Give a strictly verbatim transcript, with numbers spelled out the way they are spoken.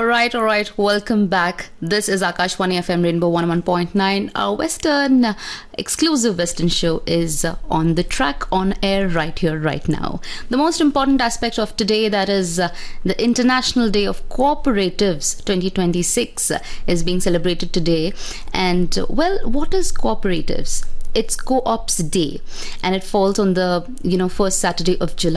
All right, all right. Welcome back. This is Akashwani F M Rainbow one oh one point nine. Our Western uh, exclusive Western show is uh, on the track, on air, right here, right now. The most important aspect of today, that is uh, the International Day of Cooperatives twenty twenty-six, uh, is being celebrated today. And uh, well, what is cooperatives? It's Co-ops Day, and it falls on the you know first Saturday of July.